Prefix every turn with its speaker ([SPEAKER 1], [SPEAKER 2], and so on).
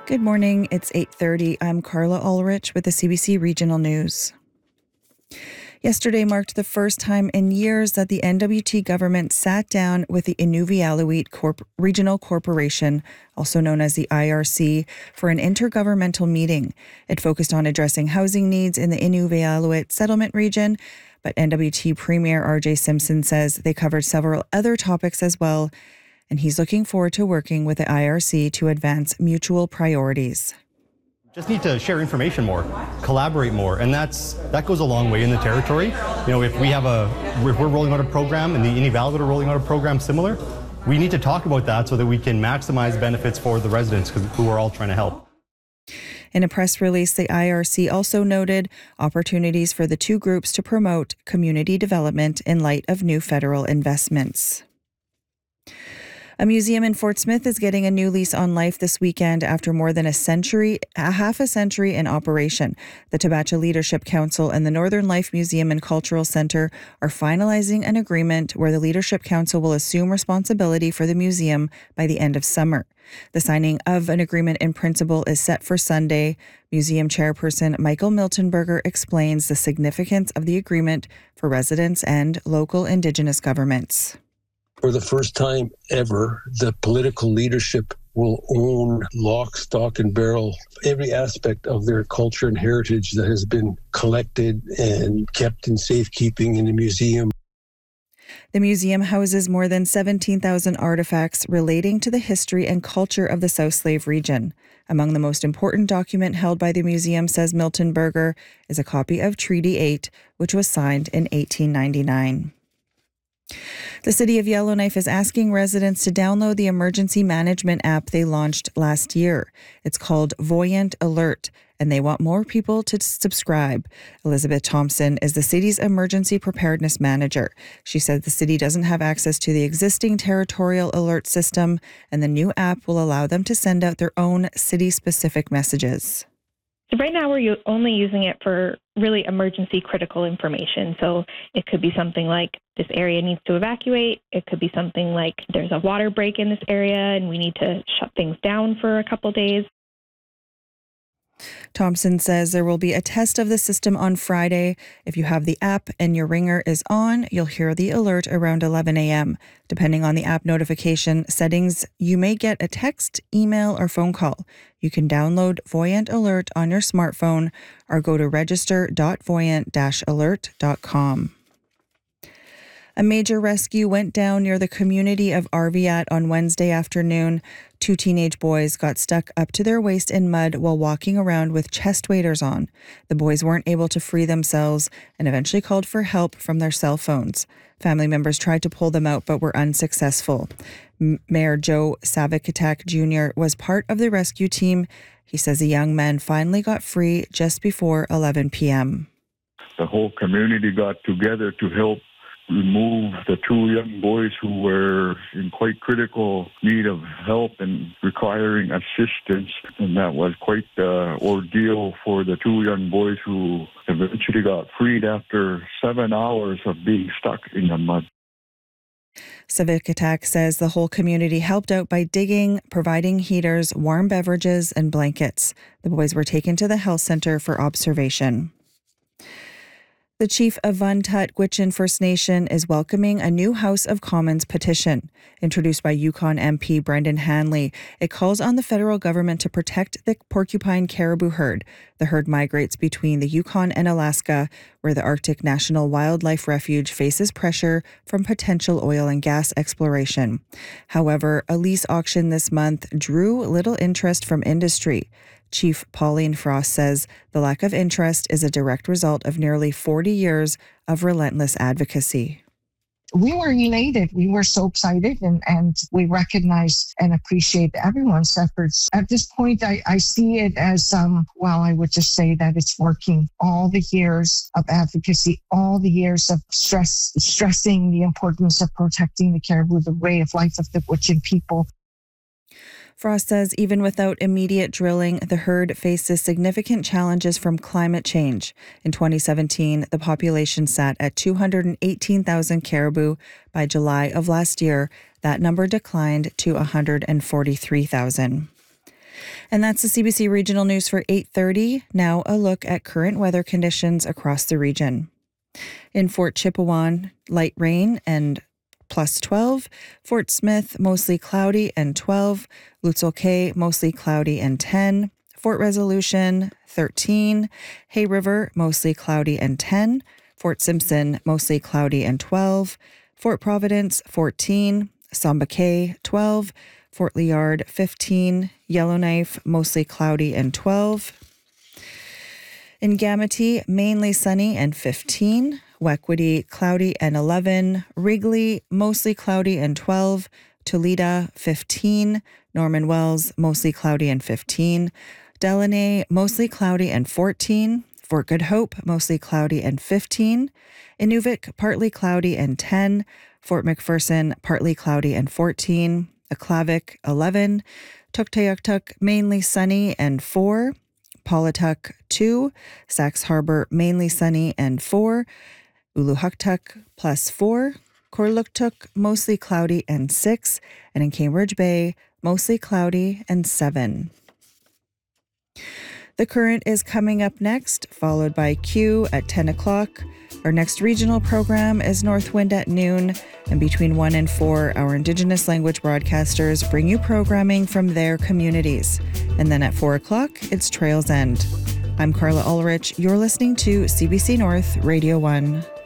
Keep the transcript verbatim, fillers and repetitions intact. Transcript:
[SPEAKER 1] Good morning. It's eight thirty. I'm Carla Ulrich with the C B C Regional News. Yesterday marked the first time in years that the N W T government sat down with the Inuvialuit Corp- Regional Corporation, also known as the I R C, for an intergovernmental meeting. It focused on addressing housing needs in the Inuvialuit settlement region, but N W T Premier R J Simpson says they covered several other topics as well, and he's looking forward to working with the I R C to advance mutual priorities.
[SPEAKER 2] Just need to share information more, collaborate more, and that's that goes a long way in the territory. You know, if we have a, if we're rolling out a program and the Inuvialuit are rolling out a program similar, we need to talk about that so that we can maximize benefits for the residents who are all trying to help.
[SPEAKER 1] In a press release, the I R C also noted opportunities for the two groups to promote community development in light of new federal investments. A museum in Fort Smith is getting a new lease on life this weekend after more than a century, a half a century in operation. The Tabacha Leadership Council and the Northern Life Museum and Cultural Centre are finalizing an agreement where the Leadership Council will assume responsibility for the museum by the end of summer. The signing of an agreement in principle is set for Sunday. Museum chairperson Michael Miltenberger explains the significance of the agreement for residents and local Indigenous governments.
[SPEAKER 3] For the first time ever, the political leadership will own lock, stock, and barrel every aspect of their culture and heritage that has been collected and kept in safekeeping in the museum.
[SPEAKER 1] The museum houses more than seventeen thousand artifacts relating to the history and culture of the South Slave region. Among the most important document held by the museum, says Miltenberger, is a copy of Treaty eight, which was signed in eighteen ninety-nine. The City of Yellowknife is asking residents to download the emergency management app they launched last year. It's called Voyant Alert, and they want more people to subscribe. Elizabeth Thompson is the city's emergency preparedness manager. She said the city doesn't have access to the existing territorial alert system, and the new app will allow them to send out their own city-specific messages.
[SPEAKER 4] So right now we're only using it for really emergency critical information. So it could be something like this area needs to evacuate. It could be something like there's a water break in this area and we need to shut things down for a couple days.
[SPEAKER 1] Thompson says there will be a test of the system on Friday. If you have the app and your ringer is on, you'll hear the alert around eleven a.m. Depending on the app notification settings, you may get a text, email, or phone call. You can download Voyant Alert on your smartphone or go to register dot voyant dash alert dot com. A major rescue went down near the community of Arviat on Wednesday afternoon. Two teenage boys got stuck up to their waist in mud while walking around with chest waders on. The boys weren't able to free themselves and eventually called for help from their cell phones. Family members tried to pull them out but were unsuccessful. M- Mayor Joe Savikatak Junior was part of the rescue team. He says the young men finally got free just before eleven p.m.
[SPEAKER 5] The whole community got together to help remove the two young boys who were in quite critical need of help and requiring assistance. And that was quite the ordeal for the two young boys who eventually got freed after seven hours of being stuck in the mud.
[SPEAKER 1] Savikatak says the whole community helped out by digging, providing heaters, warm beverages, and blankets. The boys were taken to the health center for observation. The chief of Vuntut Gwich'in First Nation is welcoming a new House of Commons petition. Introduced by Yukon M P Brendan Hanley, it calls on the federal government to protect the porcupine caribou herd. The herd migrates between the Yukon and Alaska, where the Arctic National Wildlife Refuge faces pressure from potential oil and gas exploration. However, a lease auction this month drew little interest from industry. Chief Pauline Frost says the lack of interest is a direct result of nearly forty years of relentless advocacy.
[SPEAKER 6] We were elated. We were so excited, and, and we recognize and appreciate everyone's efforts. At this point, I, I see it as, um, well, I would just say that it's working. All the years of advocacy, all the years of stress, stressing the importance of protecting the caribou, the way of life of the Gwich'in people.
[SPEAKER 1] Frost says even without immediate drilling, the herd faces significant challenges from climate change. In twenty seventeen, the population sat at two hundred eighteen thousand caribou. By July of last year, that number declined to one hundred forty-three thousand. And that's the C B C Regional News for eight thirty. Now a look at current weather conditions across the region. In Fort Chipewyan, light rain and plus twelve. Fort Smith, mostly cloudy and twelve. Lutzel Cay, mostly cloudy and ten. Fort Resolution, thirteen. Hay River, mostly cloudy and ten. Fort Simpson, mostly cloudy and twelve. Fort Providence, fourteen. Samba Cay, twelve. Fort Liard, fifteen. Yellowknife, mostly cloudy and twelve. In Gamity, mainly sunny and fifteen. Wequity, cloudy and eleven. Wrigley, mostly cloudy and twelve. Toledo, fifteen. Norman Wells, mostly cloudy and fifteen. Delaney, mostly cloudy and fourteen. Fort Good Hope, mostly cloudy and fifteen. Inuvik, partly cloudy and ten. Fort McPherson, partly cloudy and fourteen. Aklavik, eleven. Tuktoyaktuk, mainly sunny and four. Paulatuk, two. Sax Harbor, mainly sunny and four. Uluhuktuk, plus four. Korluktuk, mostly cloudy and six. And in Cambridge Bay, mostly cloudy and seven. The Current is coming up next, followed by Q at ten o'clock. Our next regional program is Northwind at noon, and between one and four, our Indigenous language broadcasters bring you programming from their communities. And then at four o'clock, it's Trails End. I'm Carla Ulrich. You're listening to C B C North Radio one.